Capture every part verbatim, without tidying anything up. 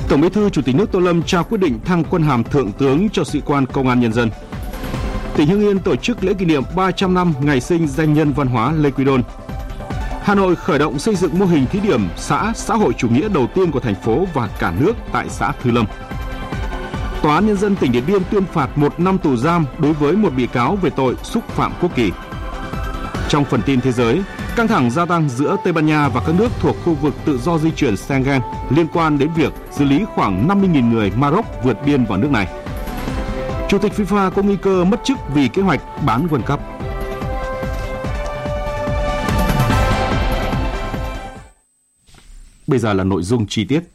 Tổng Bí thư Chủ tịch nước Tô Lâm trao quyết định thăng quân hàm thượng tướng cho sĩ quan Công an Nhân dân. Tỉnh Hưng Yên tổ chức lễ kỷ niệm ba trăm năm ngày sinh danh nhân văn hóa Lê Quý Đôn. Hà Nội khởi động xây dựng mô hình thí điểm xã xã hội chủ nghĩa đầu tiên của thành phố và cả nước tại xã Thư Lâm. Tòa án Nhân dân tỉnh Điện Biên tuyên phạt một năm tù giam đối với một bị cáo về tội xúc phạm quốc kỳ. Trong phần tin thế giới, căng thẳng gia tăng giữa Tây Ban Nha và các nước thuộc khu vực tự do di chuyển Schengen liên quan đến việc xử lý khoảng năm mươi nghìn người Maroc vượt biên vào nước này. Chủ tịch FIFA có nguy cơ mất chức vì kế hoạch bán World Cup. Bây giờ là nội dung chi tiết.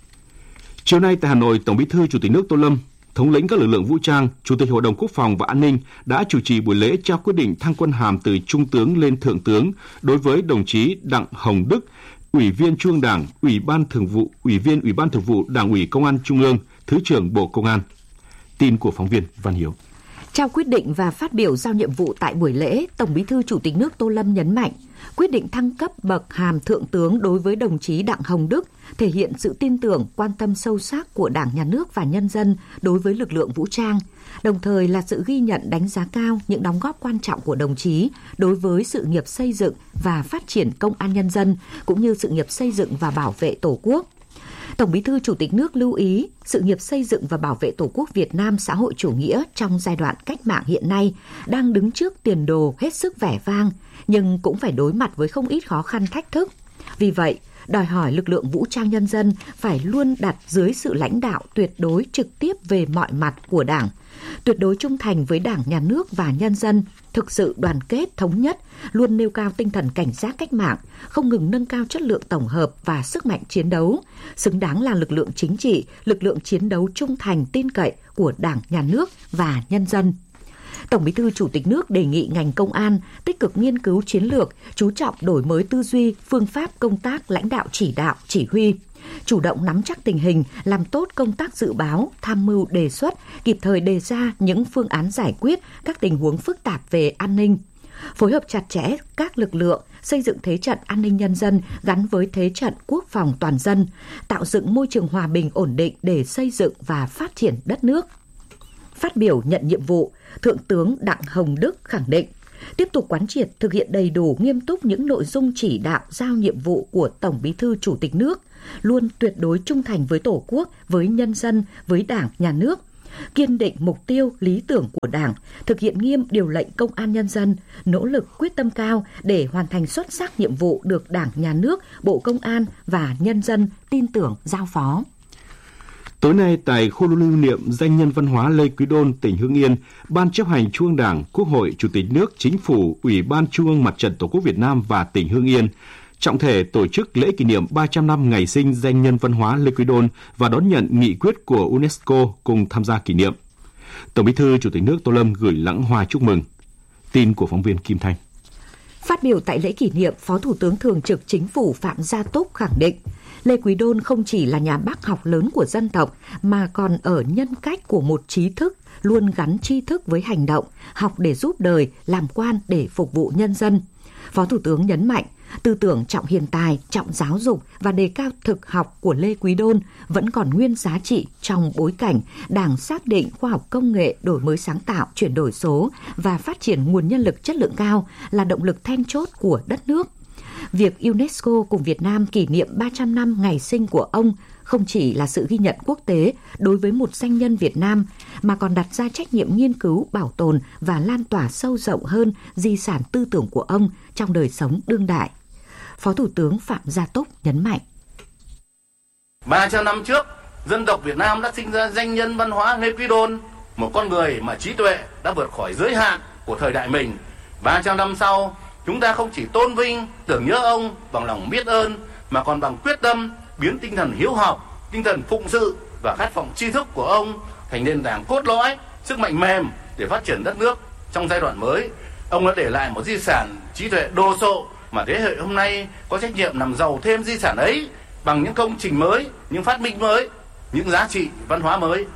Chiều nay tại Hà Nội, Tổng Bí thư Chủ tịch nước Tô Lâm, thống lĩnh các lực lượng vũ trang, Chủ tịch Hội đồng Quốc phòng và An ninh đã chủ trì buổi lễ trao quyết định thăng quân hàm từ Trung tướng lên Thượng tướng đối với đồng chí Đặng Hồng Đức, Ủy viên Trung ương Đảng, Ủy ban Thường vụ, Ủy viên Ủy ban Thường vụ Đảng ủy Công an Trung ương, Thứ trưởng Bộ Công an. Tin của phóng viên Văn Hiếu. Trao quyết định và phát biểu giao nhiệm vụ tại buổi lễ, Tổng Bí thư Chủ tịch nước Tô Lâm nhấn mạnh, quyết định thăng cấp bậc hàm thượng tướng đối với đồng chí Đặng Hồng Đức thể hiện sự tin tưởng, quan tâm sâu sắc của Đảng, Nhà nước và nhân dân đối với lực lượng vũ trang, đồng thời là sự ghi nhận đánh giá cao những đóng góp quan trọng của đồng chí đối với sự nghiệp xây dựng và phát triển công an nhân dân, cũng như sự nghiệp xây dựng và bảo vệ Tổ quốc. Tổng Bí thư Chủ tịch nước lưu ý, sự nghiệp xây dựng và bảo vệ Tổ quốc Việt Nam xã hội chủ nghĩa trong giai đoạn cách mạng hiện nay đang đứng trước tiền đồ hết sức vẻ vang, nhưng cũng phải đối mặt với không ít khó khăn thách thức. Vì vậy, đòi hỏi lực lượng vũ trang nhân dân phải luôn đặt dưới sự lãnh đạo tuyệt đối trực tiếp về mọi mặt của Đảng, tuyệt đối trung thành với Đảng, Nhà nước và nhân dân, thực sự đoàn kết thống nhất, luôn nêu cao tinh thần cảnh giác cách mạng, không ngừng nâng cao chất lượng tổng hợp và sức mạnh chiến đấu, xứng đáng là lực lượng chính trị, lực lượng chiến đấu trung thành tin cậy của Đảng, Nhà nước và nhân dân. Tổng Bí thư Chủ tịch nước đề nghị ngành công an tích cực nghiên cứu chiến lược, chú trọng đổi mới tư duy, phương pháp công tác lãnh đạo chỉ đạo, chỉ huy, chủ động nắm chắc tình hình, làm tốt công tác dự báo, tham mưu đề xuất, kịp thời đề ra những phương án giải quyết các tình huống phức tạp về an ninh. Phối hợp chặt chẽ các lực lượng, xây dựng thế trận an ninh nhân dân gắn với thế trận quốc phòng toàn dân, tạo dựng môi trường hòa bình ổn định để xây dựng và phát triển đất nước. Phát biểu nhận nhiệm vụ, Thượng tướng Đặng Hồng Đức khẳng định, tiếp tục quán triệt thực hiện đầy đủ nghiêm túc những nội dung chỉ đạo giao nhiệm vụ của Tổng Bí thư Chủ tịch nước, luôn tuyệt đối trung thành với Tổ quốc, với nhân dân, với Đảng, Nhà nước, kiên định mục tiêu, lý tưởng của Đảng, thực hiện nghiêm điều lệnh Công an Nhân dân, nỗ lực quyết tâm cao để hoàn thành xuất sắc nhiệm vụ được Đảng, Nhà nước, Bộ Công an và nhân dân tin tưởng giao phó. Tối nay tại khu lưu niệm danh nhân văn hóa Lê Quý Đôn, tỉnh Hưng Yên, Ban chấp hành Trung ương Đảng, Quốc hội, Chủ tịch nước, Chính phủ, Ủy ban Trung ương Mặt trận Tổ quốc Việt Nam và tỉnh Hưng Yên trọng thể tổ chức lễ kỷ niệm ba trăm năm ngày sinh danh nhân văn hóa Lê Quý Đôn và đón nhận nghị quyết của UNESCO cùng tham gia kỷ niệm. Tổng Bí thư Chủ tịch nước Tô Lâm gửi lãng hoa chúc mừng. Tin của phóng viên Kim Thanh. Phát biểu tại lễ kỷ niệm, Phó Thủ tướng Thường trực Chính phủ Phạm Gia Túc khẳng định, Lê Quý Đôn không chỉ là nhà bác học lớn của dân tộc mà còn ở nhân cách của một trí thức, luôn gắn tri thức với hành động, học để giúp đời, làm quan để phục vụ nhân dân. Phó Thủ tướng nhấn mạnh, tư tưởng trọng hiền tài, trọng giáo dục và đề cao thực học của Lê Quý Đôn vẫn còn nguyên giá trị trong bối cảnh Đảng xác định khoa học công nghệ, đổi mới sáng tạo, chuyển đổi số và phát triển nguồn nhân lực chất lượng cao là động lực then chốt của đất nước. Việc UNESCO cùng Việt Nam kỷ niệm ba trăm năm ngày sinh của ông không chỉ là sự ghi nhận quốc tế đối với một danh nhân Việt Nam, mà còn đặt ra trách nhiệm nghiên cứu, bảo tồn và lan tỏa sâu rộng hơn di sản tư tưởng của ông trong đời sống đương đại. Phó Thủ tướng Phạm Gia Túc nhấn mạnh. ba trăm năm trước, dân tộc Việt Nam đã sinh ra danh nhân văn hóa Lê Quý Đôn, một con người mà trí tuệ đã vượt khỏi giới hạn của thời đại mình. ba trăm năm sau, chúng ta không chỉ tôn vinh, tưởng nhớ ông bằng lòng biết ơn, mà còn bằng quyết tâm biến tinh thần hiếu học, tinh thần phụng sự và khát vọng tri thức của ông thành nền tảng cốt lõi, sức mạnh mềm để phát triển đất nước trong giai đoạn mới. Ông đã để lại một di sản trí tuệ đồ sộ mà thế hệ hôm nay có trách nhiệm làm giàu thêm di sản ấy bằng những công trình mới, những phát minh mới, những giá trị văn hóa mới.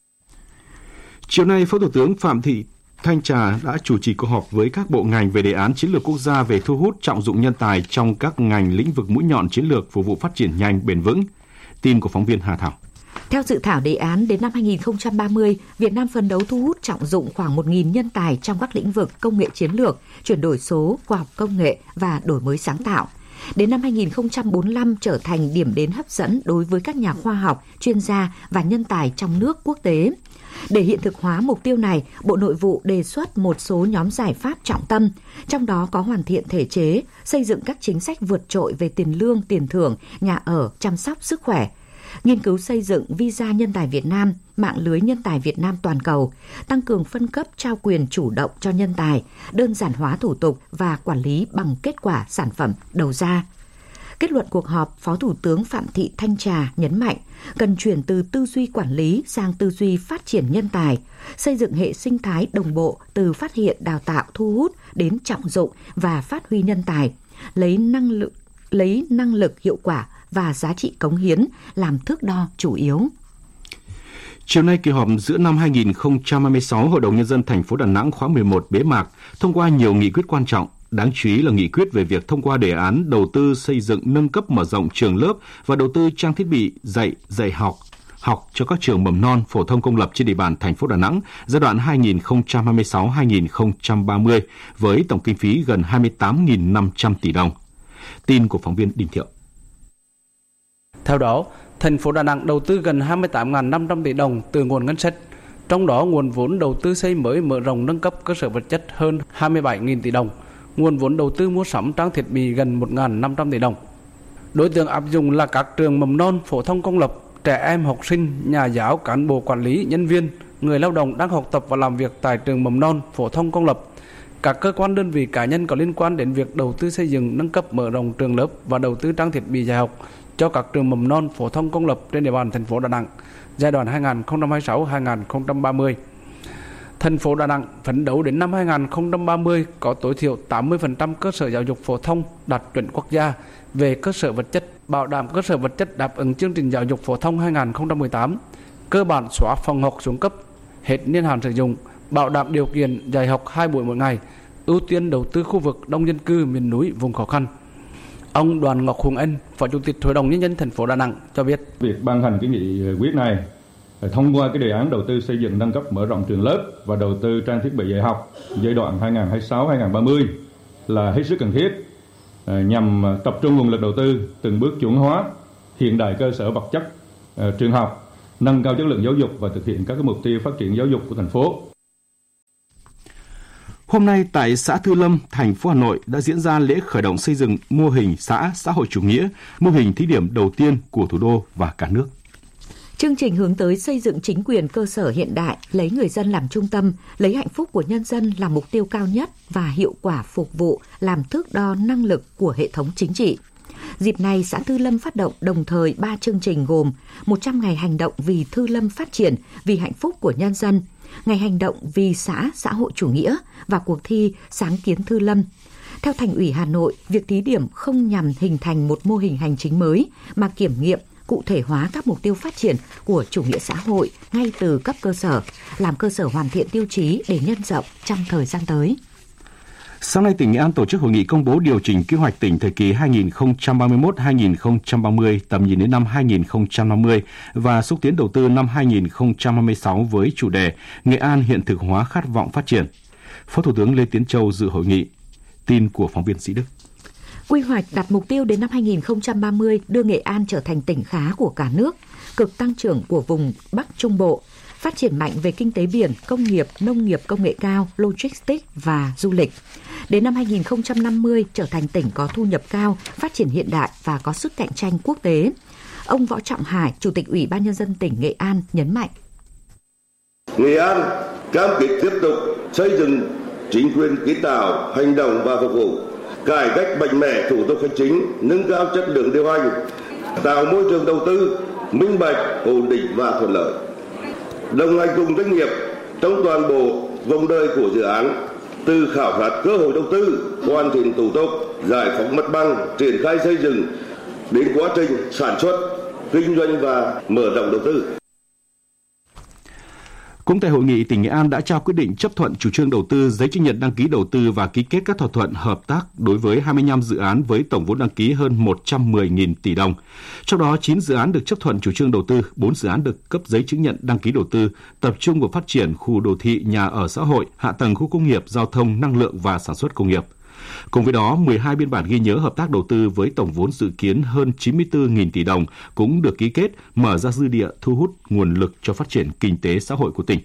Chiều nay, Phó Thủ tướng Phạm Thị Thanh Trà đã chủ trì cuộc họp với các bộ ngành về đề án chiến lược quốc gia về thu hút trọng dụng nhân tài trong các ngành lĩnh vực mũi nhọn chiến lược phục vụ phát triển nhanh bền vững. Tin của phóng viên Hà Thảo. Theo dự thảo đề án, đến năm hai nghìn không trăm ba mươi, Việt Nam phấn đấu thu hút trọng dụng khoảng một nghìn nhân tài trong các lĩnh vực công nghệ chiến lược, chuyển đổi số, khoa học công nghệ và đổi mới sáng tạo. Đến năm hai nghìn không trăm bốn mươi lăm trở thành điểm đến hấp dẫn đối với các nhà khoa học, chuyên gia và nhân tài trong nước quốc tế. Để hiện thực hóa mục tiêu này, Bộ Nội vụ đề xuất một số nhóm giải pháp trọng tâm, trong đó có hoàn thiện thể chế, xây dựng các chính sách vượt trội về tiền lương, tiền thưởng, nhà ở, chăm sóc sức khỏe, nghiên cứu xây dựng visa nhân tài Việt Nam, mạng lưới nhân tài Việt Nam toàn cầu, tăng cường phân cấp trao quyền chủ động cho nhân tài, đơn giản hóa thủ tục và quản lý bằng kết quả sản phẩm đầu ra. Kết luận cuộc họp, Phó Thủ tướng Phạm Thị Thanh Trà nhấn mạnh cần chuyển từ tư duy quản lý sang tư duy phát triển nhân tài, xây dựng hệ sinh thái đồng bộ từ phát hiện, đào tạo, thu hút đến trọng dụng và phát huy nhân tài, lấy năng lực, lấy năng lực hiệu quả và giá trị cống hiến làm thước đo chủ yếu. Chiều nay, kỳ họp giữa năm hai nghìn không trăm hai mươi sáu Hội đồng Nhân dân thành phố Đà Nẵng khóa mười một bế mạc, thông qua nhiều nghị quyết quan trọng. Đáng chú ý là nghị quyết về việc thông qua đề án đầu tư xây dựng nâng cấp mở rộng trường lớp và đầu tư trang thiết bị dạy, dạy học, học cho các trường mầm non, phổ thông công lập trên địa bàn thành phố Đà Nẵng giai đoạn hai nghìn không trăm hai mươi sáu đến hai nghìn không trăm ba mươi với tổng kinh phí gần hai mươi tám nghìn năm trăm tỷ đồng. Tin của phóng viên Đình Thiệu. Theo đó, thành phố Đà Nẵng đầu tư gần hai mươi tám nghìn năm trăm tỷ đồng từ nguồn ngân sách. Trong đó, nguồn vốn đầu tư xây mới mở rộng nâng cấp cơ sở vật chất hơn hai mươi bảy nghìn tỷ đồng. Nguồn vốn đầu tư mua sắm trang thiết bị gần một nghìn năm trăm tỷ đồng. Đối tượng áp dụng là các trường mầm non, phổ thông công lập, trẻ em, học sinh, nhà giáo, cán bộ quản lý, nhân viên, người lao động đang học tập và làm việc tại trường mầm non, phổ thông công lập, các cơ quan đơn vị cá nhân có liên quan đến việc đầu tư xây dựng, nâng cấp mở rộng trường lớp và đầu tư trang thiết bị dạy học cho các trường mầm non, phổ thông công lập trên địa bàn thành phố Đà Nẵng giai đoạn hai nghìn không trăm hai mươi sáu đến hai nghìn không trăm ba mươi. Thành phố Đà Nẵng phấn đấu đến năm hai nghìn không trăm ba mươi có tối thiểu tám mươi phần trăm cơ sở giáo dục phổ thông đạt chuẩn quốc gia về cơ sở vật chất, bảo đảm cơ sở vật chất đáp ứng chương trình giáo dục phổ thông hai nghìn không trăm mười tám, cơ bản xóa phòng học xuống cấp, hết niên hạn sử dụng, bảo đảm điều kiện dạy học hai buổi mỗi ngày, ưu tiên đầu tư khu vực đông dân cư, miền núi, vùng khó khăn. Ông Đoàn Ngọc Hùng Anh, Phó Chủ tịch Hội đồng Nhân dân thành phố Đà Nẵng cho biết, việc ban hành cái nghị quyết này thông qua cái đề án đầu tư xây dựng nâng cấp mở rộng trường lớp và đầu tư trang thiết bị dạy học giai đoạn hai nghìn không trăm hai mươi sáu đến hai nghìn không trăm ba mươi là hết sức cần thiết nhằm tập trung nguồn lực đầu tư từng bước chuẩn hóa, hiện đại cơ sở vật chất trường học, nâng cao chất lượng giáo dục và thực hiện các cái mục tiêu phát triển giáo dục của thành phố. Hôm nay tại xã Thư Lâm, thành phố Hà Nội đã diễn ra lễ khởi động xây dựng mô hình xã xã hội chủ nghĩa, mô hình thí điểm đầu tiên của thủ đô và cả nước. Chương trình hướng tới xây dựng chính quyền cơ sở hiện đại, lấy người dân làm trung tâm, lấy hạnh phúc của nhân dân làm mục tiêu cao nhất và hiệu quả phục vụ làm thước đo năng lực của hệ thống chính trị. Dịp này, xã Thư Lâm phát động đồng thời ba chương trình gồm một trăm ngày hành động vì Thư Lâm phát triển, vì hạnh phúc của nhân dân, ngày hành động vì xã xã hội chủ nghĩa và cuộc thi sáng kiến Thư Lâm. Theo Thành ủy Hà Nội, việc thí điểm không nhằm hình thành một mô hình hành chính mới mà kiểm nghiệm, cụ thể hóa các mục tiêu phát triển của chủ nghĩa xã hội ngay từ cấp cơ sở, làm cơ sở hoàn thiện tiêu chí để nhân rộng trong thời gian tới. Sáng nay, tỉnh Nghệ An tổ chức hội nghị công bố điều chỉnh quy hoạch tỉnh thời kỳ hai nghìn không trăm ba mươi mốt đến hai nghìn không trăm ba mươi, tầm nhìn đến năm hai nghìn không trăm năm mươi và xúc tiến đầu tư năm hai nghìn không trăm hai mươi sáu với chủ đề Nghệ An hiện thực hóa khát vọng phát triển. Phó Thủ tướng Lê Tiến Châu dự hội nghị. Tin của phóng viên Sĩ Đức. Quy hoạch đặt mục tiêu đến năm hai nghìn không trăm ba mươi đưa Nghệ An trở thành tỉnh khá của cả nước, cực tăng trưởng của vùng Bắc Trung Bộ, phát triển mạnh về kinh tế biển, công nghiệp, nông nghiệp công nghệ cao, logistics và du lịch. Đến năm hai nghìn không trăm năm mươi trở thành tỉnh có thu nhập cao, phát triển hiện đại và có sức cạnh tranh quốc tế. Ông Võ Trọng Hải, Chủ tịch Ủy ban Nhân dân tỉnh Nghệ An nhấn mạnh. Nghệ An cam kết tiếp tục xây dựng chính quyền kiến tạo, hành động và phục vụ, cải cách mạnh mẽ thủ tục hành chính, nâng cao chất lượng điều hành, tạo môi trường đầu tư minh bạch, ổn định và thuận lợi. Đồng hành cùng doanh nghiệp trong toàn bộ vòng đời của dự án, từ khảo sát cơ hội đầu tư, hoàn thiện thủ tục, giải phóng mặt bằng, triển khai xây dựng đến quá trình sản xuất, kinh doanh và mở rộng đầu tư. Cũng tại hội nghị, tỉnh Nghệ An đã trao quyết định chấp thuận chủ trương đầu tư, giấy chứng nhận đăng ký đầu tư và ký kết các thỏa thuận hợp tác đối với hai mươi lăm dự án với tổng vốn đăng ký hơn một trăm mười nghìn tỷ đồng. Trong đó, chín dự án được chấp thuận chủ trương đầu tư, bốn dự án được cấp giấy chứng nhận đăng ký đầu tư, tập trung vào phát triển khu đô thị, nhà ở xã hội, hạ tầng khu công nghiệp, giao thông, năng lượng và sản xuất công nghiệp. Cùng với đó, mười hai biên bản ghi nhớ hợp tác đầu tư với tổng vốn dự kiến hơn chín mươi tư nghìn tỷ đồng cũng được ký kết, mở ra dư địa thu hút nguồn lực cho phát triển kinh tế xã hội của tỉnh.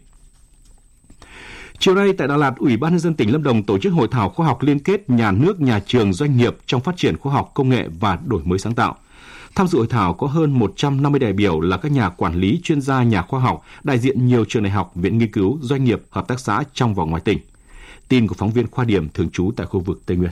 Chiều nay tại Đà Lạt, Ủy ban nhân dân tỉnh Lâm Đồng tổ chức hội thảo khoa học liên kết nhà nước, nhà trường, doanh nghiệp trong phát triển khoa học, công nghệ và đổi mới sáng tạo. Tham dự hội thảo có hơn một trăm năm mươi đại biểu là các nhà quản lý, chuyên gia, nhà khoa học, đại diện nhiều trường đại học, viện nghiên cứu, doanh nghiệp, hợp tác xã trong và ngoài tỉnh. Tin của phóng viên Khoa Điểm thường trú tại khu vực Tây Nguyên.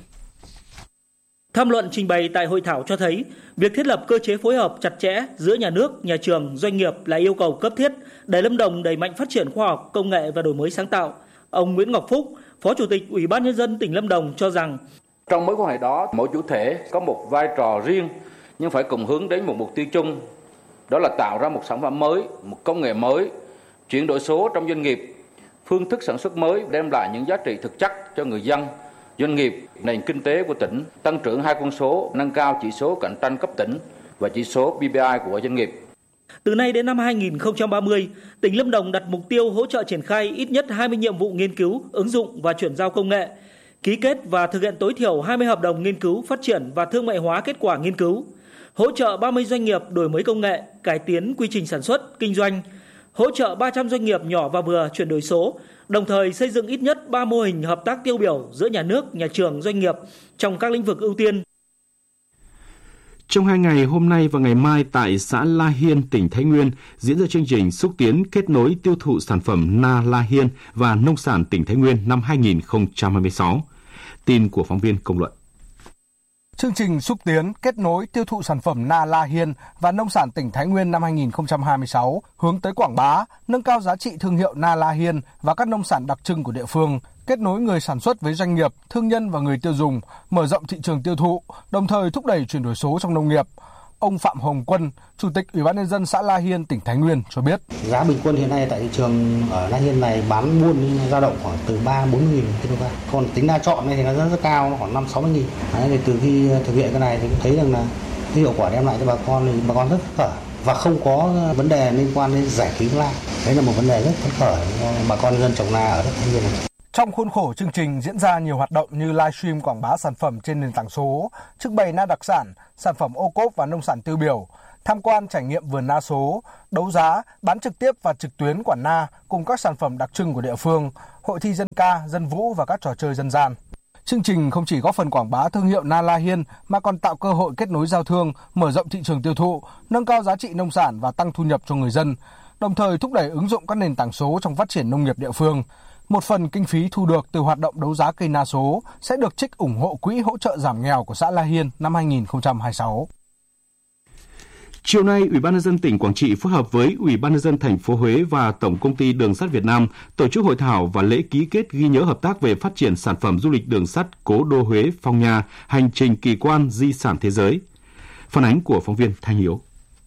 Tham luận trình bày tại hội thảo cho thấy, việc thiết lập cơ chế phối hợp chặt chẽ giữa nhà nước, nhà trường, doanh nghiệp là yêu cầu cấp thiết để Lâm Đồng đẩy mạnh phát triển khoa học, công nghệ và đổi mới sáng tạo. Ông Nguyễn Ngọc Phúc, Phó Chủ tịch Ủy ban nhân dân tỉnh Lâm Đồng cho rằng, trong mối quan hệ đó, mỗi chủ thể có một vai trò riêng nhưng phải cùng hướng đến một mục tiêu chung, đó là tạo ra một sản phẩm mới, một công nghệ mới, chuyển đổi số trong doanh nghiệp, phương thức sản xuất mới đem lại những giá trị thực chất cho người dân, doanh nghiệp, nền kinh tế của tỉnh, tăng trưởng hai con số, nâng cao chỉ số cạnh tranh cấp tỉnh và chỉ số pê pê i của doanh nghiệp. Từ nay đến năm hai nghìn không trăm ba mươi, tỉnh Lâm Đồng đặt mục tiêu hỗ trợ triển khai ít nhất hai mươi nhiệm vụ nghiên cứu, ứng dụng và chuyển giao công nghệ, ký kết và thực hiện tối thiểu hai mươi hợp đồng nghiên cứu, phát triển và thương mại hóa kết quả nghiên cứu, hỗ trợ ba mươi doanh nghiệp đổi mới công nghệ, cải tiến quy trình sản xuất, kinh doanh, hỗ trợ ba trăm doanh nghiệp nhỏ và vừa chuyển đổi số, đồng thời xây dựng ít nhất ba mô hình hợp tác tiêu biểu giữa nhà nước, nhà trường, doanh nghiệp trong các lĩnh vực ưu tiên. Trong hai ngày hôm nay và ngày mai tại xã La Hiên, tỉnh Thái Nguyên diễn ra chương trình xúc tiến kết nối tiêu thụ sản phẩm na La Hiên và nông sản tỉnh Thái Nguyên năm hai nghìn không trăm hai mươi sáu. Tin của phóng viên Công luận. Chương trình xúc tiến kết nối tiêu thụ sản phẩm na La Hiên và nông sản tỉnh Thái Nguyên năm hai nghìn không trăm hai mươi sáu hướng tới quảng bá, nâng cao giá trị thương hiệu na La Hiên và các nông sản đặc trưng của địa phương, kết nối người sản xuất với doanh nghiệp, thương nhân và người tiêu dùng, mở rộng thị trường tiêu thụ, đồng thời thúc đẩy chuyển đổi số trong nông nghiệp. Ông Phạm Hồng Quân, Chủ tịch Ủy ban nhân dân xã La Hiên, tỉnh Thái Nguyên cho biết. Giá bình quân hiện nay tại thị trường ở La Hiên này bán buôn dao động khoảng từ ba bốn nghìn kg. Còn tính đa chọn này thì nó rất, rất cao, nó khoảng năm sáu mươi nghìn. Đấy, thì từ khi thực hiện cái này thì cũng thấy rằng là cái hiệu quả đem lại cho bà con thì bà con rất phấn khởi và không có vấn đề liên quan đến giải cứu la. Đấy là một vấn đề rất phấn khởi bà con dân trồng na ở đất Thái Nguyên này. Trong khuôn khổ chương trình diễn ra nhiều hoạt động như livestream quảng bá sản phẩm trên nền tảng số, trưng bày na đặc sản, sản phẩm ô cốp và nông sản tiêu biểu, tham quan trải nghiệm vườn na số, đấu giá, bán trực tiếp và trực tuyến quả na cùng các sản phẩm đặc trưng của địa phương, hội thi dân ca, dân vũ và các trò chơi dân gian. Chương trình không chỉ góp phần quảng bá thương hiệu na La Hiên mà còn tạo cơ hội kết nối giao thương, mở rộng thị trường tiêu thụ, nâng cao giá trị nông sản và tăng thu nhập cho người dân, đồng thời thúc đẩy ứng dụng các nền tảng số trong phát triển nông nghiệp địa phương. Một phần kinh phí thu được từ hoạt động đấu giá cây na số sẽ được trích ủng hộ quỹ hỗ trợ giảm nghèo của xã La Hiên năm hai nghìn không trăm hai mươi sáu. Chiều nay, Ủy ban nhân dân tỉnh Quảng Trị phối hợp với Ủy ban nhân dân thành phố Huế và Tổng công ty Đường sắt Việt Nam tổ chức hội thảo và lễ ký kết ghi nhớ hợp tác về phát triển sản phẩm du lịch đường sắt Cố đô Huế Phong Nha, hành trình kỳ quan di sản thế giới. Phản ánh của phóng viên Thanh Hiếu.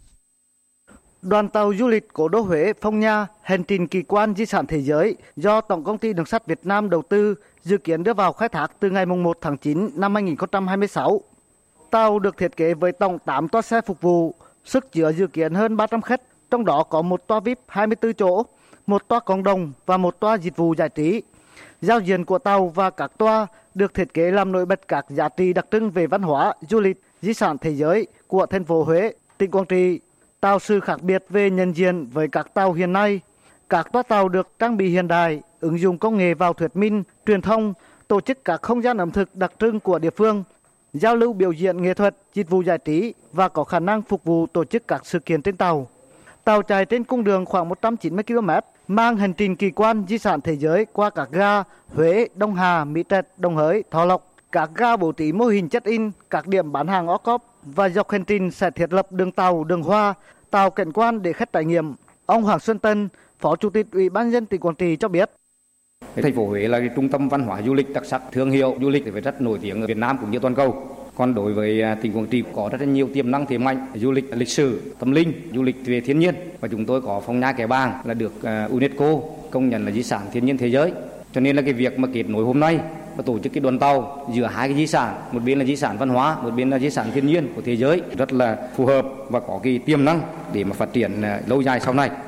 Đoàn tàu du lịch Cố đô Huế Phong Nha, hành trình kỳ quan di sản thế giới do Tổng công ty Đường sắt Việt Nam đầu tư dự kiến đưa vào khai thác từ ngày một tháng chín năm hai nghìn không trăm hai mươi sáu. Tàu được thiết kế với tổng tám toa xe phục vụ, sức chứa dự kiến hơn ba trăm khách, trong đó có một toa vi ai pi hai mươi tư chỗ, một toa cộng đồng và một toa dịch vụ giải trí. Giao diện của tàu và các toa được thiết kế làm nổi bật các giá trị đặc trưng về văn hóa, du lịch, di sản thế giới của thành phố Huế, tỉnh Quảng Trị, tạo sự khác biệt về nhận diện với các tàu hiện nay. Các toa tàu được trang bị hiện đại, ứng dụng công nghệ vào thuyết minh, truyền thông, tổ chức các không gian ẩm thực đặc trưng của địa phương, giao lưu biểu diễn nghệ thuật, dịch vụ giải trí và có khả năng phục vụ tổ chức các sự kiện trên tàu. Tàu chạy trên cung đường khoảng một trăm chín mươi ki lô mét, mang hành trình kỳ quan di sản thế giới qua các ga Huế, Đông Hà, Mỹ Trạch, Đồng Hới, Thọ Lộc. Các ga bố trí mô hình check-in, các điểm bán hàng ô cốp và dọc hành trình sẽ thiết lập đường tàu, đường hoa, tàu cảnh quan để khách trải nghiệm. Ông Hoàng Xuân Tân, Phó Chủ tịch Ủy ban nhân dân tỉnh Quảng Trị cho biết. Thành phố Huế là cái trung tâm văn hóa du lịch đặc sắc, thương hiệu du lịch phải rất nổi tiếng ở Việt Nam cũng như toàn cầu. Còn đối với tỉnh Quảng Trị có rất nhiều tiềm năng thế mạnh, du lịch lịch sử, tâm linh, du lịch về thiên nhiên và chúng tôi có Phong Nha Kẻ Bàng là được UNESCO công nhận là di sản thiên nhiên thế giới. Cho nên là cái việc mà kết nối hôm nay và tổ chức cái đoàn tàu giữa hai cái di sản, một bên là di sản văn hóa, một bên là di sản thiên nhiên của thế giới, rất là phù hợp và có cái tiềm năng để mà phát triển lâu dài sau này.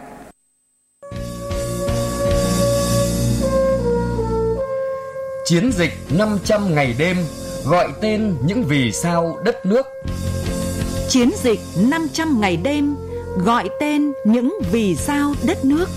Chiến dịch năm trăm ngày đêm gọi tên những vì sao đất nước. Chiến dịch năm trăm ngày đêm gọi tên những vì sao đất nước.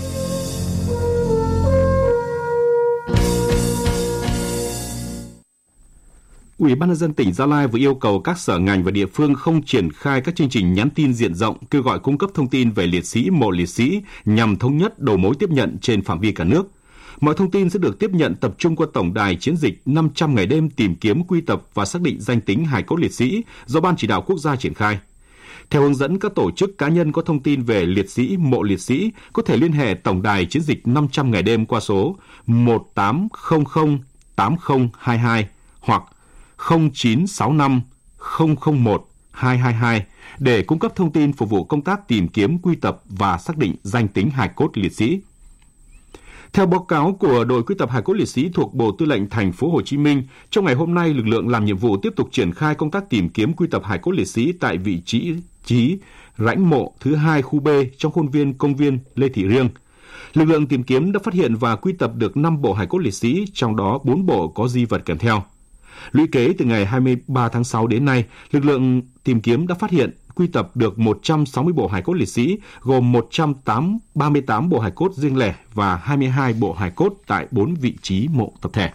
Ủy ban nhân dân tỉnh Gia Lai vừa yêu cầu các sở ngành và địa phương không triển khai các chương trình nhắn tin diện rộng kêu gọi cung cấp thông tin về liệt sĩ, mộ liệt sĩ nhằm thống nhất đầu mối tiếp nhận trên phạm vi cả nước. Mọi thông tin sẽ được tiếp nhận tập trung qua tổng đài chiến dịch năm trăm ngày đêm tìm kiếm, quy tập và xác định danh tính hài cốt liệt sĩ do Ban Chỉ đạo Quốc gia triển khai. Theo hướng dẫn, các tổ chức cá nhân có thông tin về liệt sĩ, mộ liệt sĩ có thể liên hệ tổng đài chiến dịch năm trăm ngày đêm qua số một tám không không tám không hai hai hoặc không chín sáu năm không không một hai hai hai để cung cấp thông tin phục vụ công tác tìm kiếm, quy tập và xác định danh tính hài cốt liệt sĩ. Theo báo cáo của đội quy tập hài cốt liệt sĩ thuộc Bộ Tư lệnh Thành phố Hồ Chí Minh, trong ngày hôm nay, lực lượng làm nhiệm vụ tiếp tục triển khai công tác tìm kiếm quy tập hài cốt liệt sĩ tại vị trí trí rãnh mộ thứ hai khu B trong khuôn viên công viên Lê Thị Riêng. Lực lượng tìm kiếm đã phát hiện và quy tập được năm bộ hài cốt liệt sĩ, trong đó bốn bộ có di vật kèm theo. Lũy kế từ ngày hai mươi ba tháng sáu đến nay, lực lượng tìm kiếm đã phát hiện, quy tập được một trăm sáu mươi bộ hài cốt liệt sĩ, gồm một trăm ba mươi tám bộ hài cốt riêng lẻ và hai mươi hai bộ hài cốt tại bốn vị trí mộ tập thể.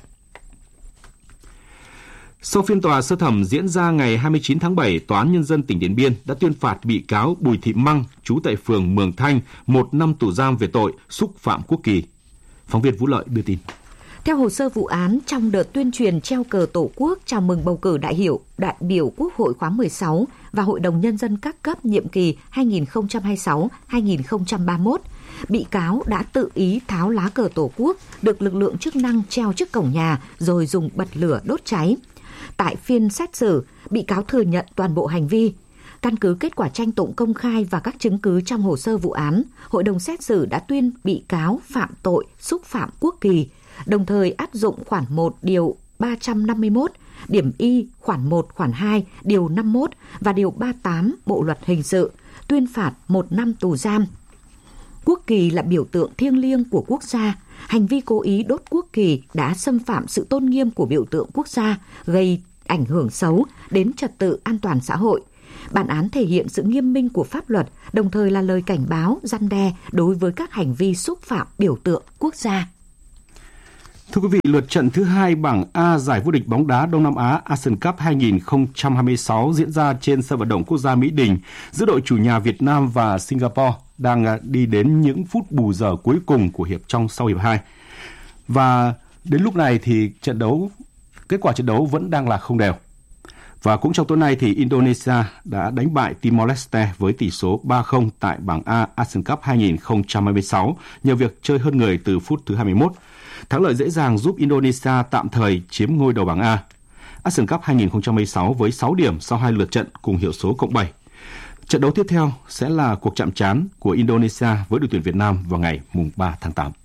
Sau phiên tòa sơ thẩm diễn ra ngày hai mươi chín tháng bảy, Tòa án Nhân dân tỉnh Điện Biên đã tuyên phạt bị cáo Bùi Thị Măng, trú tại phường Mường Thanh, một năm tù giam về tội xúc phạm quốc kỳ. Phóng viên Vũ Lợi đưa tin. Theo hồ sơ vụ án, trong đợt tuyên truyền treo cờ Tổ quốc chào mừng bầu cử đại biểu, đại biểu Quốc hội khóa mười sáu và Hội đồng Nhân dân các cấp nhiệm kỳ hai nghìn không trăm hai mươi sáu đến hai nghìn không trăm ba mươi mốt, bị cáo đã tự ý tháo lá cờ Tổ quốc được lực lượng chức năng treo trước cổng nhà rồi dùng bật lửa đốt cháy. Tại phiên xét xử, bị cáo thừa nhận toàn bộ hành vi. Căn cứ kết quả tranh tụng công khai và các chứng cứ trong hồ sơ vụ án, Hội đồng xét xử đã tuyên bị cáo phạm tội xúc phạm quốc kỳ, đồng thời áp dụng khoản một điều ba trăm năm mươi mốt, điểm Y, khoản một, khoản hai, điều năm mươi mốt và điều ba mươi tám Bộ luật hình sự, tuyên phạt một năm tù giam. Quốc kỳ là biểu tượng thiêng liêng của quốc gia. Hành vi cố ý đốt quốc kỳ đã xâm phạm sự tôn nghiêm của biểu tượng quốc gia, gây ảnh hưởng xấu đến trật tự an toàn xã hội. Bản án thể hiện sự nghiêm minh của pháp luật, đồng thời là lời cảnh báo, răn đe đối với các hành vi xúc phạm biểu tượng quốc gia. Thưa quý vị, lượt trận thứ hai bảng A giải vô địch bóng đá Đông Nam Á Asian Cup hai nghìn không trăm hai mươi sáu diễn ra trên sân vận động quốc gia Mỹ Đình giữa đội chủ nhà Việt Nam và Singapore đang đi đến những phút bù giờ cuối cùng của hiệp trong sau hiệp hai. Và đến lúc này thì trận đấu, kết quả trận đấu vẫn đang là không đều. Và cũng trong tối nay thì Indonesia đã đánh bại Timor-Leste với tỷ số ba không tại bảng A Asian Cup hai nghìn không trăm hai mươi sáu nhờ việc chơi hơn người từ phút thứ hai mươi mốt. Thắng lợi dễ dàng giúp Indonesia tạm thời chiếm ngôi đầu bảng A. Asian Cup hai nghìn không trăm hai mươi sáu với sáu điểm sau hai lượt trận cùng hiệu số cộng bảy. Trận đấu tiếp theo sẽ là cuộc chạm trán của Indonesia với đội tuyển Việt Nam vào ngày mùng ba tháng tám.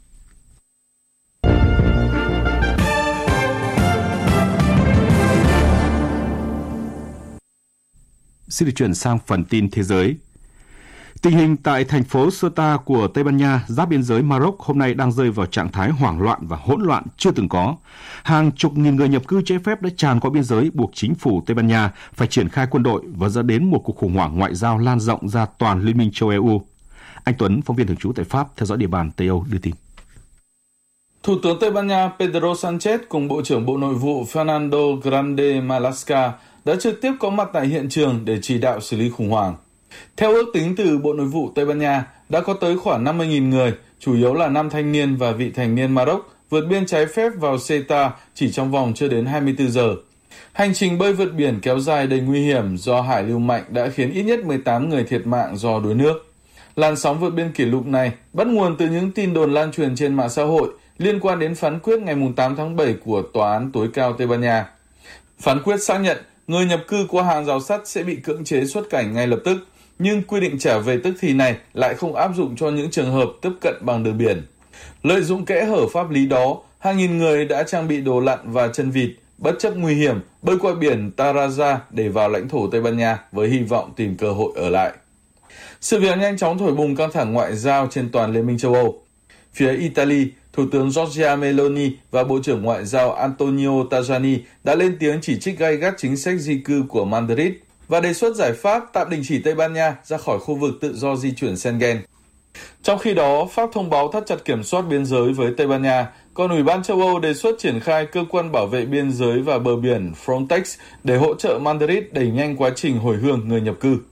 Xin được chuyển sang phần tin thế giới. Tình hình tại thành phố Ceuta của Tây Ban Nha, giáp biên giới Maroc hôm nay đang rơi vào trạng thái hoảng loạn và hỗn loạn chưa từng có. Hàng chục nghìn người nhập cư trái phép đã tràn qua biên giới, buộc chính phủ Tây Ban Nha phải triển khai quân đội và dẫn đến một cuộc khủng hoảng ngoại giao lan rộng ra toàn Liên minh châu e u. Anh Tuấn, phóng viên thường trú tại Pháp, theo dõi địa bàn Tây Âu đưa tin. Thủ tướng Tây Ban Nha Pedro Sánchez cùng Bộ trưởng Bộ Nội vụ Fernando Grande Marlaska đã trực tiếp có mặt tại hiện trường để chỉ đạo xử lý khủng hoảng. Theo ước tính từ Bộ Nội vụ Tây Ban Nha, đã có tới khoảng năm mươi nghìn người, chủ yếu là nam thanh niên và vị thành niên Maroc, vượt biên trái phép vào Ceuta chỉ trong vòng chưa đến hai mươi tư giờ. Hành trình bơi vượt biển kéo dài đầy nguy hiểm do hải lưu mạnh đã khiến ít nhất mười tám người thiệt mạng do đuối nước. Làn sóng vượt biên kỷ lục này bắt nguồn từ những tin đồn lan truyền trên mạng xã hội liên quan đến phán quyết ngày tám tháng bảy của Tòa án tối cao Tây Ban Nha. Phán quyết xác nhận người nhập cư qua hàng rào sắt sẽ bị cưỡng chế xuất cảnh ngay lập tức, nhưng quy định trả về tức thì này lại không áp dụng cho những trường hợp tiếp cận bằng đường biển. Lợi dụng kẽ hở pháp lý đó, hàng nghìn người đã trang bị đồ lặn và chân vịt, bất chấp nguy hiểm, bơi qua biển Taraja để vào lãnh thổ Tây Ban Nha với hy vọng tìm cơ hội ở lại. Sự việc nhanh chóng thổi bùng căng thẳng ngoại giao trên toàn Liên minh châu Âu. Phía Italy, Thủ tướng Giorgia Meloni và Bộ trưởng Ngoại giao Antonio Tajani đã lên tiếng chỉ trích gay gắt chính sách di cư của Madrid và đề xuất giải pháp tạm đình chỉ Tây Ban Nha ra khỏi khu vực tự do di chuyển Schengen. Trong khi đó, Pháp thông báo thắt chặt kiểm soát biên giới với Tây Ban Nha, còn Ủy ban châu Âu đề xuất triển khai cơ quan bảo vệ biên giới và bờ biển Frontex để hỗ trợ Madrid đẩy nhanh quá trình hồi hương người nhập cư.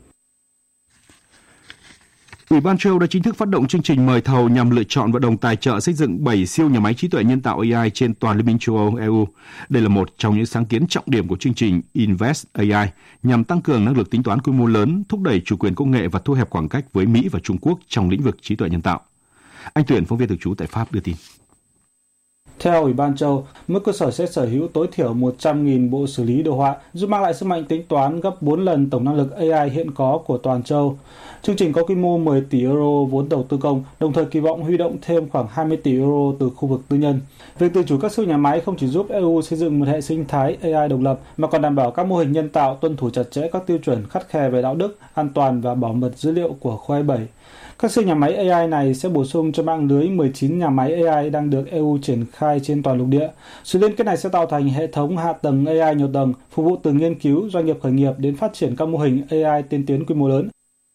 Ủy ban châu Âu đã chính thức phát động chương trình mời thầu nhằm lựa chọn và đồng tài trợ xây dựng bảy siêu nhà máy trí tuệ nhân tạo a i trên toàn Liên minh châu Âu e u. Đây là một trong những sáng kiến trọng điểm của chương trình Invest a i nhằm tăng cường năng lực tính toán quy mô lớn, thúc đẩy chủ quyền công nghệ và thu hẹp khoảng cách với Mỹ và Trung Quốc trong lĩnh vực trí tuệ nhân tạo. Anh Tuyển, phóng viên thường trú tại Pháp đưa tin. Theo Ủy ban châu, mức cơ sở sẽ sở hữu tối thiểu một trăm nghìn bộ xử lý đồ họa, giúp mang lại sức mạnh tính toán gấp bốn lần tổng năng lực a i hiện có của toàn châu. Chương trình có quy mô mười tỷ euro vốn đầu tư công, đồng thời kỳ vọng huy động thêm khoảng hai mươi tỷ euro từ khu vực tư nhân. Việc tự chủ các siêu nhà máy không chỉ giúp e u xây dựng một hệ sinh thái a i độc lập, mà còn đảm bảo các mô hình nhân tạo tuân thủ chặt chẽ các tiêu chuẩn khắt khe về đạo đức, an toàn và bảo mật dữ liệu của khối bảy. Các siêu nhà máy a i này sẽ bổ sung cho mạng lưới mười chín nhà máy a i đang được e u triển khai trên toàn lục địa. Sự liên kết này sẽ tạo thành hệ thống hạ tầng a i nhiều tầng, phục vụ từ nghiên cứu, doanh nghiệp khởi nghiệp đến phát triển các mô hình a i tiên tiến quy mô lớn.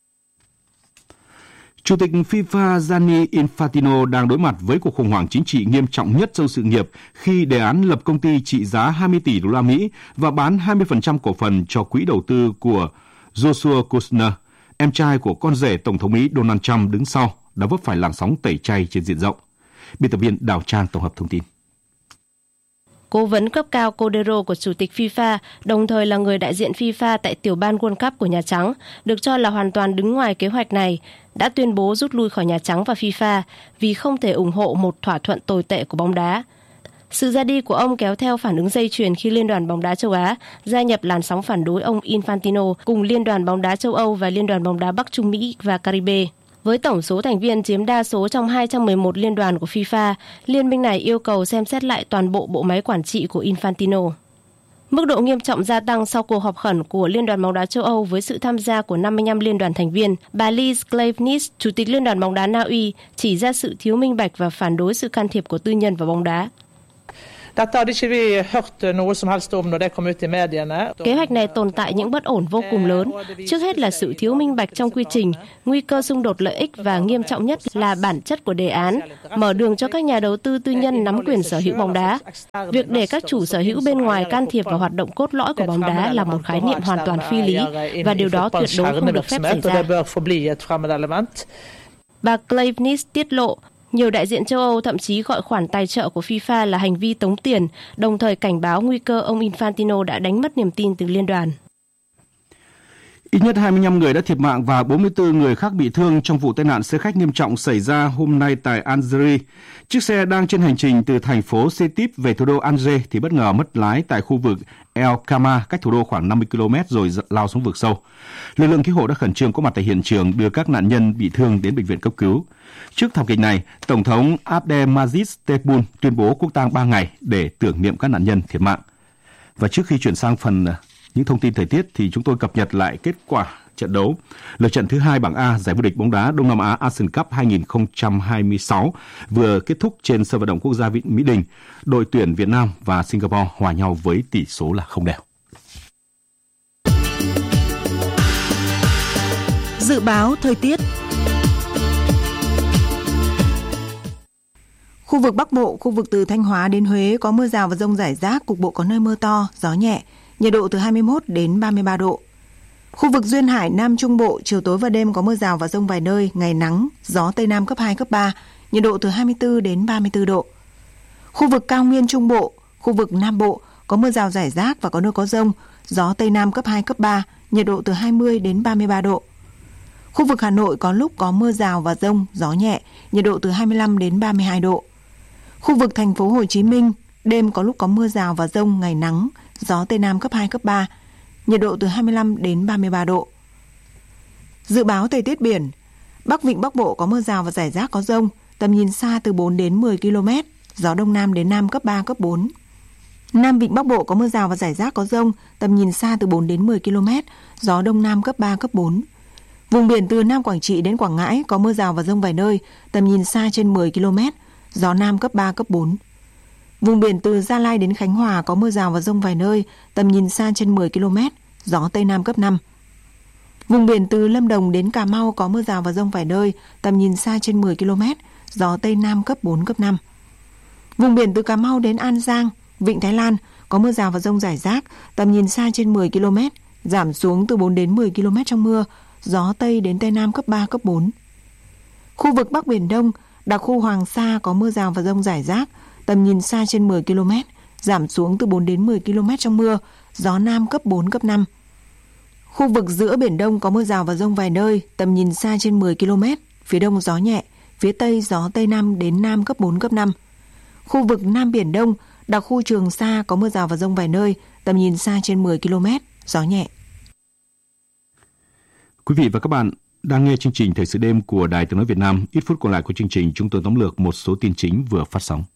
Chủ tịch FIFA Gianni Infantino đang đối mặt với cuộc khủng hoảng chính trị nghiêm trọng nhất trong sự nghiệp khi đề án lập công ty trị giá hai mươi tỷ đô la Mỹ và bán hai mươi phần trăm cổ phần cho quỹ đầu tư của Joshua Kushner, em trai của con rể Tổng thống Mỹ Donald Trump đứng sau, đã vấp phải làn sóng tẩy chay trên diện rộng. Biên tập viên Đào Trang tổng hợp thông tin. Cố vấn cấp cao Cordero của Chủ tịch FIFA, đồng thời là người đại diện FIFA tại tiểu ban World Cup của Nhà Trắng, được cho là hoàn toàn đứng ngoài kế hoạch này, đã tuyên bố rút lui khỏi Nhà Trắng và FIFA vì không thể ủng hộ một thỏa thuận tồi tệ của bóng đá. Sự ra đi của ông kéo theo phản ứng dây chuyền khi Liên đoàn bóng đá châu Á gia nhập làn sóng phản đối ông Infantino cùng Liên đoàn bóng đá châu Âu và Liên đoàn bóng đá Bắc Trung Mỹ và Caribe. Với tổng số thành viên chiếm đa số trong hai trăm mười một liên đoàn của FIFA, liên minh này yêu cầu xem xét lại toàn bộ bộ máy quản trị của Infantino. Mức độ nghiêm trọng gia tăng sau cuộc họp khẩn của Liên đoàn bóng đá châu Âu với sự tham gia của năm mươi lăm liên đoàn thành viên. Bà Liz Cleves, Chủ tịch Liên đoàn bóng đá Na Uy, chỉ ra sự thiếu minh bạch và phản đối sự can thiệp của tư nhân vào bóng đá. Kế hoạch này tồn tại những bất ổn vô cùng lớn. Trước hết là sự thiếu minh bạch trong quy trình, nguy cơ xung đột lợi ích và nghiêm trọng nhất là bản chất của đề án, mở đường cho các nhà đầu tư tư nhân nắm quyền sở hữu bóng đá. Việc để các chủ sở hữu bên ngoài can thiệp vào hoạt động cốt lõi của bóng đá là một khái niệm hoàn toàn phi lý và điều đó tuyệt đối không được phép xảy ra. Bà Cleves tiết lộ, nhiều đại diện châu Âu thậm chí gọi khoản tài trợ của FIFA là hành vi tống tiền, đồng thời cảnh báo nguy cơ ông Infantino đã đánh mất niềm tin từ liên đoàn. Ít nhất hai mươi lăm người đã thiệt mạng và bốn mươi tư người khác bị thương trong vụ tai nạn xe khách nghiêm trọng xảy ra hôm nay tại Algeria. Chiếc xe đang trên hành trình từ thành phố Sétif về thủ đô Alger thì bất ngờ mất lái tại khu vực El Kama, cách thủ đô khoảng năm mươi ki lô mét rồi lao xuống vực sâu. Lực lượng cứu hộ đã khẩn trương có mặt tại hiện trường đưa các nạn nhân bị thương đến bệnh viện cấp cứu. Trước thảm kịch này, Tổng thống Abdelaziz Tebboune tuyên bố quốc tang ba ngày để tưởng niệm các nạn nhân thiệt mạng. Và trước khi chuyển sang phần những thông tin thời tiết thì chúng tôi cập nhật lại kết quả trận đấu. Lượt trận thứ hai bảng A giải vô địch bóng đá Đông Nam Á Asian Cup hai không hai sáu vừa kết thúc trên sân vận động quốc gia Mỹ Đình. Đội tuyển Việt Nam và Singapore hòa nhau với tỷ số là không đều. Dự báo thời tiết. Khu vực Bắc Bộ, khu vực từ Thanh Hóa đến Huế có mưa rào và dông rải rác, cục bộ có nơi mưa to, gió nhẹ, nhiệt độ từ hai mươi mốt đến ba mươi ba độ. Khu vực Duyên Hải, Nam Trung Bộ, chiều tối và đêm có mưa rào và dông vài nơi, ngày nắng, gió Tây Nam cấp hai, cấp ba, nhiệt độ từ hai mươi tư đến ba mươi tư độ. Khu vực Cao Nguyên Trung Bộ, khu vực Nam Bộ có mưa rào rải rác và có nơi có dông, gió Tây Nam cấp hai, cấp ba, nhiệt độ từ hai mươi đến ba mươi ba độ. Khu vực Hà Nội có lúc có mưa rào và dông, gió nhẹ, nhiệt độ từ hai mươi lăm đến ba mươi hai độ. Khu vực Thành phố Hồ Chí Minh, đêm có lúc có mưa rào và dông, ngày nắng, gió Tây Nam cấp hai, cấp ba, nhiệt độ từ hai mươi lăm đến ba mươi ba độ. Dự báo thời tiết biển, Bắc Vịnh Bắc Bộ có mưa rào và rải rác có dông, tầm nhìn xa từ bốn đến mười ki lô mét, gió Đông Nam đến Nam cấp ba, cấp bốn. Nam Vịnh Bắc Bộ có mưa rào và rải rác có dông, tầm nhìn xa từ bốn đến mười ki lô mét, gió Đông Nam cấp ba, cấp bốn. Vùng biển từ Nam Quảng Trị đến Quảng Ngãi có mưa rào và dông vài nơi, tầm nhìn xa trên mười ki lô mét, gió Nam cấp ba, cấp bốn. Vùng biển từ Gia Lai đến Khánh Hòa có mưa rào và dông vài nơi, tầm nhìn xa trên mười ki lô mét, gió Tây Nam cấp năm. Vùng biển từ Lâm Đồng đến Cà Mau có mưa rào và dông vài nơi, tầm nhìn xa trên mười ki lô mét, gió Tây Nam cấp bốn, cấp năm. Vùng biển từ Cà Mau đến An Giang, Vịnh Thái Lan có mưa rào và dông rải rác, tầm nhìn xa trên mười ki lô mét, giảm xuống từ bốn đến mười ki lô mét trong mưa, gió Tây đến Tây Nam cấp ba, cấp bốn. Khu vực Bắc Biển Đông, đặc khu Hoàng Sa có mưa rào và dông rải rác, tầm nhìn xa trên mười ki lô mét, giảm xuống từ bốn đến mười ki lô mét trong mưa, gió Nam cấp bốn, cấp năm. Khu vực giữa Biển Đông có mưa rào và dông vài nơi, tầm nhìn xa trên mười ki lô mét, phía Đông gió nhẹ, phía Tây gió Tây Nam đến Nam cấp bốn, cấp năm. Khu vực Nam Biển Đông, đặc khu Trường Sa có mưa rào và dông vài nơi, tầm nhìn xa trên mười ki lô mét, gió nhẹ. Quý vị và các bạn đang nghe chương trình Thời sự đêm của Đài Tiếng nói Việt Nam. Ít phút còn lại của chương trình, chúng tôi tóm lược một số tin chính vừa phát sóng.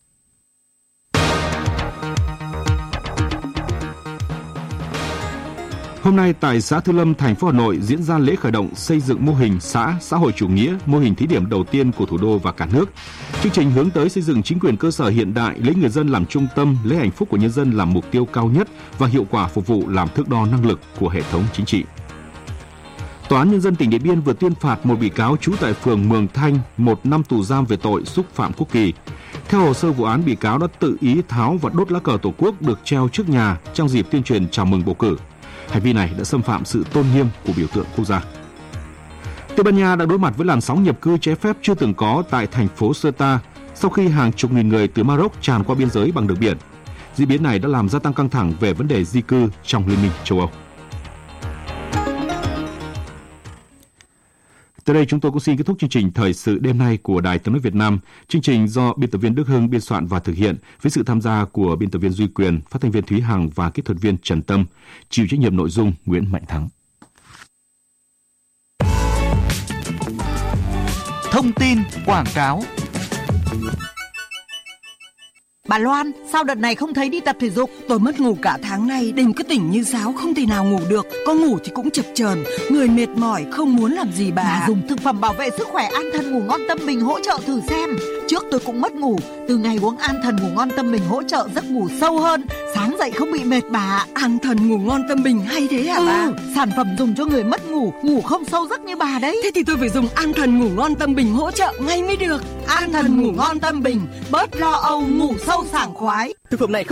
Hôm nay tại xã Thư Lâm, thành phố Hà Nội diễn ra lễ khởi động xây dựng mô hình xã xã hội chủ nghĩa, mô hình thí điểm đầu tiên của thủ đô và cả nước. Chương trình hướng tới xây dựng chính quyền cơ sở hiện đại, lấy người dân làm trung tâm, lấy hạnh phúc của nhân dân làm mục tiêu cao nhất và hiệu quả phục vụ làm thước đo năng lực của hệ thống chính trị. Tòa án Nhân dân tỉnh Điện Biên vừa tuyên phạt một bị cáo trú tại phường Mường Thanh một năm tù giam về tội xúc phạm quốc kỳ. Theo hồ sơ vụ án, bị cáo đã tự ý tháo và đốt lá cờ Tổ quốc được treo trước nhà trong dịp tuyên truyền chào mừng bầu cử. Hành vi này đã xâm phạm sự tôn nghiêm của biểu tượng quốc gia. Tây Ban Nha đang đối mặt với làn sóng nhập cư trái phép chưa từng có tại thành phố Ceuta sau khi hàng chục nghìn người từ Maroc tràn qua biên giới bằng đường biển. Diễn biến này đã làm gia tăng căng thẳng về vấn đề di cư trong Liên minh châu Âu. Tới đây chúng tôi cũng xin kết thúc chương trình Thời sự đêm nay của Đài Tiếng nói Việt Nam. Chương trình do biên tập viên Đức Hưng biên soạn và thực hiện với sự tham gia của biên tập viên Duy Quyền, phát thanh viên Thúy Hằng và kỹ thuật viên Trần Tâm, chịu trách nhiệm nội dung Nguyễn Mạnh Thắng. Thông tin quảng cáo. Bà Loan, sao đợt này không thấy đi tập thể dục? Tôi mất ngủ cả tháng nay, đêm cứ tỉnh như sáo, không thể nào ngủ được. Có ngủ thì cũng chập chờn, người mệt mỏi, không muốn làm gì bà. Bà dùng thực phẩm bảo vệ sức khỏe An Thần Ngủ Ngon Tâm Bình hỗ trợ thử xem. Trước tôi cũng mất ngủ, từ ngày uống An Thần Ngủ Ngon Tâm Bình hỗ trợ giấc ngủ sâu hơn, sáng dậy không bị mệt bà. An Thần Ngủ Ngon Tâm Bình hay thế hả ừ, bà? Sản phẩm dùng cho người mất ngủ, ngủ không sâu giấc như bà đấy. Thế thì tôi phải dùng An Thần Ngủ Ngon Tâm Bình hỗ trợ ngay mới được. An Thần Ngủ Ngon Tâm Bình, bớt lo âu, ngủ sâu sảng khoái. Thực phẩm này